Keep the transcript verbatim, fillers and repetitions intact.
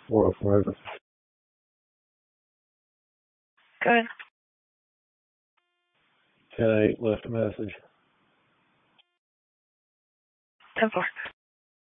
four oh five. Good. ten eight left a message. ten four.